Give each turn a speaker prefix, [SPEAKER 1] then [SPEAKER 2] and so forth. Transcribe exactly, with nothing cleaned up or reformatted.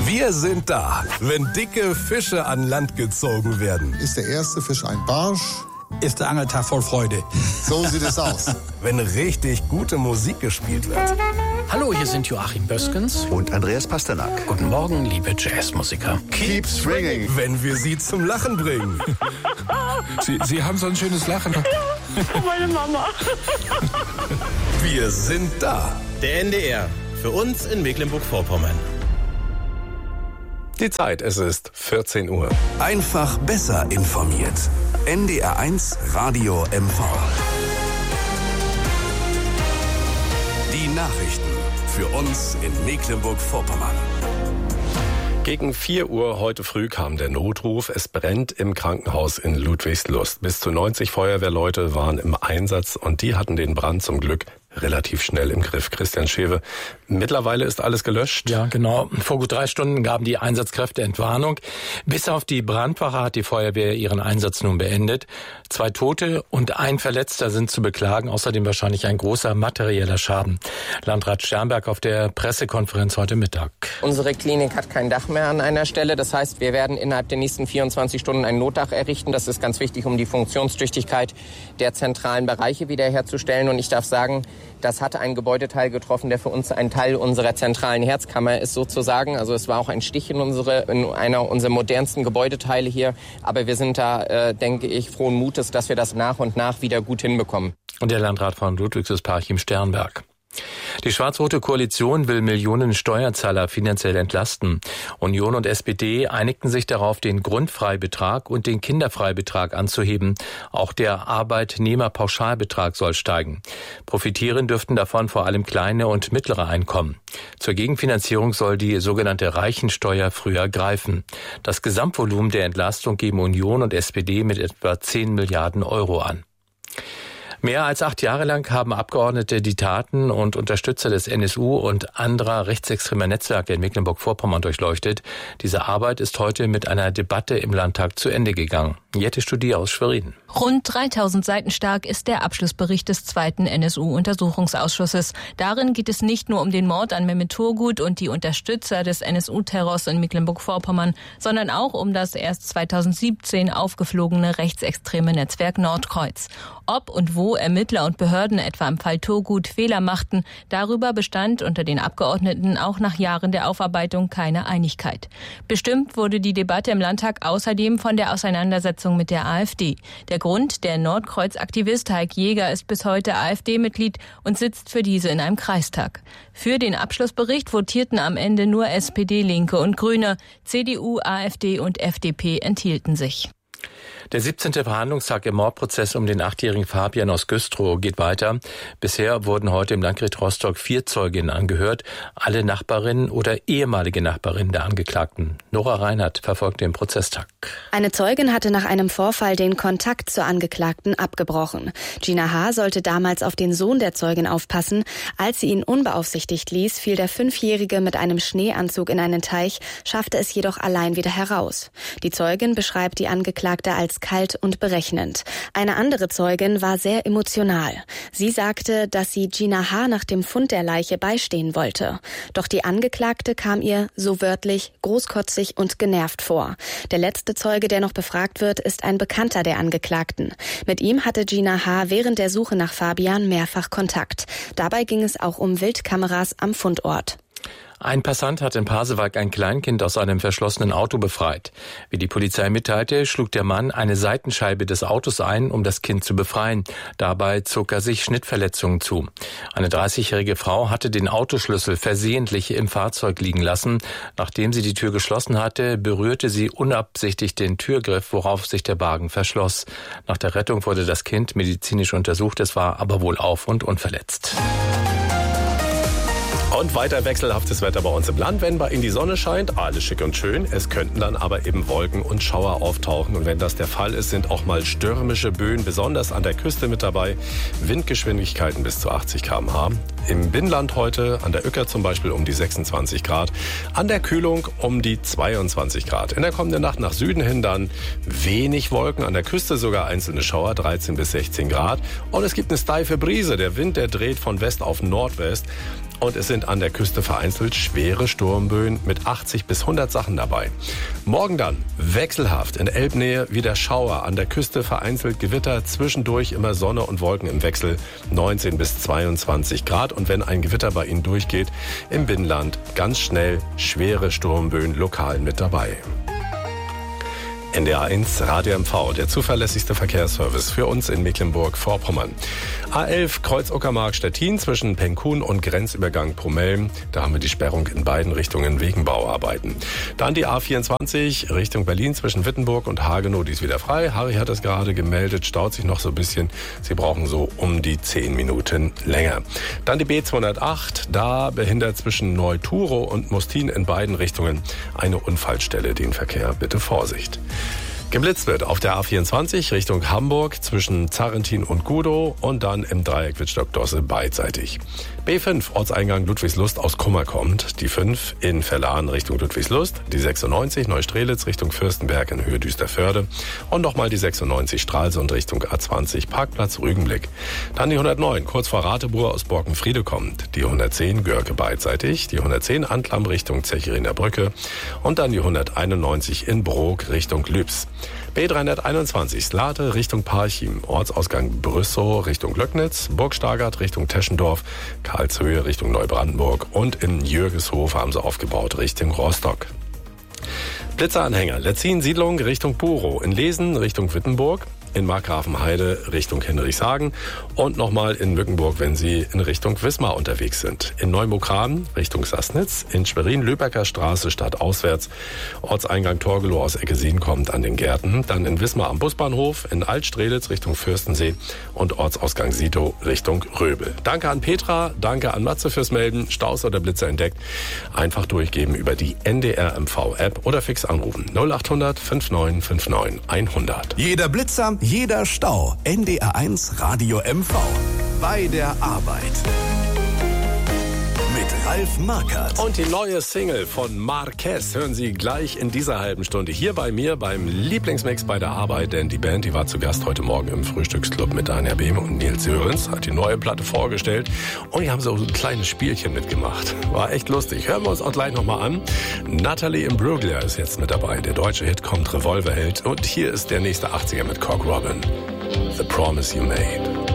[SPEAKER 1] Wir sind da, wenn dicke Fische an Land gezogen werden.
[SPEAKER 2] Ist der erste Fisch ein Barsch?
[SPEAKER 3] Ist der Angeltag voll Freude.
[SPEAKER 2] So sieht es aus.
[SPEAKER 1] Wenn richtig gute Musik gespielt wird.
[SPEAKER 4] Hallo, hier sind Joachim Böskens
[SPEAKER 5] und Andreas Pasternak.
[SPEAKER 4] Guten Morgen, liebe Jazzmusiker.
[SPEAKER 2] Keep swinging.
[SPEAKER 1] Wenn wir sie zum Lachen bringen.
[SPEAKER 3] Sie, sie haben so ein schönes Lachen.
[SPEAKER 6] Ja, meine Mama.
[SPEAKER 1] Wir sind da.
[SPEAKER 7] Der N D R. Für uns in Mecklenburg-Vorpommern.
[SPEAKER 1] Die Zeit, es ist vierzehn Uhr. Einfach besser informiert. N D R eins Radio M V. Die Nachrichten für uns in Mecklenburg-Vorpommern. Gegen vier Uhr heute früh kam der Notruf. Es brennt im Krankenhaus in Ludwigslust. Bis zu neunzig Feuerwehrleute waren im Einsatz und die hatten den Brand zum Glück relativ schnell im Griff. Christian Schewe, mittlerweile ist alles gelöscht?
[SPEAKER 4] Ja, genau. Vor gut drei Stunden gaben die Einsatzkräfte Entwarnung. Bis auf die Brandwache hat die Feuerwehr ihren Einsatz nun beendet. Zwei Tote und ein Verletzter sind zu beklagen. Außerdem wahrscheinlich ein großer materieller Schaden. Landrat Sternberg auf der Pressekonferenz heute Mittag.
[SPEAKER 8] Unsere Klinik hat kein Dach mehr an einer Stelle. Das heißt, wir werden innerhalb der nächsten vierundzwanzig Stunden ein Notdach errichten. Das ist ganz wichtig, um die Funktionstüchtigkeit der zentralen Bereiche wiederherzustellen. Und ich darf sagen, das hat einen Gebäudeteil getroffen, der für uns ein Teil unserer zentralen Herzkammer ist sozusagen. Also es war auch ein Stich in, unsere, in einer unserer modernsten Gebäudeteile hier. Aber wir sind da, äh, denke ich, frohen Mutes, dass wir das nach und nach wieder gut hinbekommen.
[SPEAKER 4] Und der Landrat von Ludwigslust Parchim Sternberg. Die schwarz-rote Koalition will Millionen Steuerzahler finanziell entlasten. Union und S P D einigten sich darauf, den Grundfreibetrag und den Kinderfreibetrag anzuheben. Auch der Arbeitnehmerpauschalbetrag soll steigen. Profitieren dürften davon vor allem kleine und mittlere Einkommen. Zur Gegenfinanzierung soll die sogenannte Reichensteuer früher greifen. Das Gesamtvolumen der Entlastung geben Union und S P D mit etwa zehn Milliarden Euro an. Mehr als acht Jahre lang haben Abgeordnete die Taten und Unterstützer des N S U und anderer rechtsextremer Netzwerke in Mecklenburg-Vorpommern durchleuchtet. Diese Arbeit ist heute mit einer Debatte im Landtag zu Ende gegangen. Jette Studie aus Schwerin.
[SPEAKER 9] Rund dreitausend Seiten stark ist der Abschlussbericht des zweiten N S U-Untersuchungsausschusses. Darin geht es nicht nur um den Mord an Mehmet Turgut und die Unterstützer des N S U-Terrors in Mecklenburg-Vorpommern, sondern auch um das erst zweitausendsiebzehn aufgeflogene rechtsextreme Netzwerk Nordkreuz. Ob und wo Ermittler und Behörden etwa im Fall Turgut Fehler machten, darüber bestand unter den Abgeordneten auch nach Jahren der Aufarbeitung keine Einigkeit. Bestimmt wurde die Debatte im Landtag außerdem von der Auseinandersetzung mit der AfD. Der Grund, der Nordkreuz-Aktivist Heik Jäger ist bis heute AfD-Mitglied und sitzt für diese in einem Kreistag. Für den Abschlussbericht votierten am Ende nur S P D, Linke und Grüne. C D U, AfD und F D P enthielten sich.
[SPEAKER 4] Der siebzehnte Verhandlungstag im Mordprozess um den achtjährigen Fabian aus Güstrow geht weiter. Bisher wurden heute im Landgericht Rostock vier Zeuginnen angehört, alle Nachbarinnen oder ehemalige Nachbarinnen der Angeklagten. Nora Reinhardt verfolgte den Prozesstag.
[SPEAKER 10] Eine Zeugin hatte nach einem Vorfall den Kontakt zur Angeklagten abgebrochen. Gina H. sollte damals auf den Sohn der Zeugin aufpassen. Als sie ihn unbeaufsichtigt ließ, fiel der Fünfjährige mit einem Schneeanzug in einen Teich, schaffte es jedoch allein wieder heraus. Die Zeugin beschreibt die Angeklagte als kalt und berechnend. Eine andere Zeugin war sehr emotional. Sie sagte, dass sie Gina H. nach dem Fund der Leiche beistehen wollte. Doch die Angeklagte kam ihr, so wörtlich, großkotzig und genervt vor. Der letzte Zeuge, der noch befragt wird, ist ein Bekannter der Angeklagten. Mit ihm hatte Gina H. während der Suche nach Fabian mehrfach Kontakt. Dabei ging es auch um Wildkameras am Fundort.
[SPEAKER 4] Ein Passant hat in Pasewalk ein Kleinkind aus einem verschlossenen Auto befreit. Wie die Polizei mitteilte, schlug der Mann eine Seitenscheibe des Autos ein, um das Kind zu befreien. Dabei zog er sich Schnittverletzungen zu. Eine dreißigjährige Frau hatte den Autoschlüssel versehentlich im Fahrzeug liegen lassen. Nachdem sie die Tür geschlossen hatte, berührte sie unabsichtlich den Türgriff, worauf sich der Wagen verschloss. Nach der Rettung wurde das Kind medizinisch untersucht, es war aber wohlauf und unverletzt.
[SPEAKER 1] Und weiter wechselhaftes Wetter bei uns im Land. Wenn bei Ihnen die Sonne scheint, alles schick und schön. Es könnten dann aber eben Wolken und Schauer auftauchen. Und wenn das der Fall ist, sind auch mal stürmische Böen, besonders an der Küste mit dabei. Windgeschwindigkeiten bis zu achtzig Kilometer pro Stunde. Im Binnenland heute, an der Uecker zum Beispiel um die sechsundzwanzig Grad. An der Kühlung um die zweiundzwanzig Grad. In der kommenden Nacht nach Süden hin dann wenig Wolken. An der Küste sogar einzelne Schauer, dreizehn bis sechzehn Grad. Und es gibt eine steife Brise. Der Wind, der dreht von West auf Nordwest. Und es sind an der Küste vereinzelt schwere Sturmböen mit achtzig bis hundert Sachen dabei. Morgen dann wechselhaft in Elbnähe wieder Schauer, an der Küste vereinzelt Gewitter, zwischendurch immer Sonne und Wolken im Wechsel, neunzehn bis zweiundzwanzig Grad. Und wenn ein Gewitter bei Ihnen durchgeht, im Binnenland ganz schnell schwere Sturmböen lokal mit dabei. N D R eins Radio M V, der zuverlässigste Verkehrsservice für uns in Mecklenburg-Vorpommern. A elf Kreuz-Uckermark-Stettin zwischen Penkun und Grenzübergang Promellen. Da haben wir die Sperrung in beiden Richtungen wegen Bauarbeiten. Dann die A vierundzwanzig Richtung Berlin zwischen Wittenburg und Hagenow. Die ist wieder frei. Harry hat es gerade gemeldet, staut sich noch so ein bisschen. Sie brauchen so um die zehn Minuten länger. Dann die B zweihundertacht. Da behindert zwischen Neuturo und Mustin in beiden Richtungen eine Unfallstelle den Verkehr. Bitte Vorsicht. Geblitzt wird auf der A vierundzwanzig Richtung Hamburg zwischen Zarrentin und Gudow und dann im Dreieck Wittstock-Dosse beidseitig. B fünf Ortseingang Ludwigslust aus Kummer kommt. Die fünf in Verlan Richtung Ludwigslust. Die sechsundneunzig Neustrelitz Richtung Fürstenberg in Höhe Düsterförde. Und nochmal die sechsundneunzig Stralsund Richtung A zwanzig Parkplatz Rügenblick. Dann die hundertneun kurz vor Rateburg aus Borkenfriede kommt. Die hundertzehn Görke beidseitig. Die hundertzehn Antlam Richtung Zechiriner Brücke. Und dann die hunderteinundneunzig in Brok Richtung Lübs. B dreihunderteinundzwanzig Slate Richtung Parchim, Ortsausgang Brüssow Richtung Löcknitz, Burgstagert Richtung Teschendorf, Karlshöhe Richtung Neubrandenburg und in Jürgeshof haben sie aufgebaut Richtung Rostock. Blitzeranhänger, Letzin-Siedlung Richtung Burow, in Lesen Richtung Wittenburg, in Markgrafenheide Richtung Henrichshagen und nochmal in Mückenburg, wenn Sie in Richtung Wismar unterwegs sind. In Neumokran Richtung Sassnitz, in Schwerin-Lübecker Straße stadtauswärts, Ortseingang Torgelow aus Eckesin kommt an den Gärten, dann in Wismar am Busbahnhof, in Altstrelitz Richtung Fürstensee und Ortsausgang Sito Richtung Röbel. Danke an Petra, danke an Matze fürs Melden, Staus oder Blitzer entdeckt. Einfach durchgeben über die N D R M V App oder fix anrufen null acht hundert neunundfünfzig neunundfünfzig hundert.
[SPEAKER 5] Jeder Blitzer, jeder Stau. N D R eins Radio M V. Bei der Arbeit. Mit Ralf Markert.
[SPEAKER 1] Und die neue Single von Marquez hören Sie gleich in dieser halben Stunde hier bei mir beim Lieblingsmix bei der Arbeit. Denn die Band, die war zu Gast heute Morgen im Frühstücksclub mit Daniel Behme und Nils Sörens, hat die neue Platte vorgestellt. Und die haben so ein kleines Spielchen mitgemacht. War echt lustig. Hören wir uns auch gleich nochmal an. Natalie Imbruglia ist jetzt mit dabei. Der deutsche Hit kommt, Revolverheld. Und hier ist der nächste achtziger mit Cock Robin. The Promise You Made.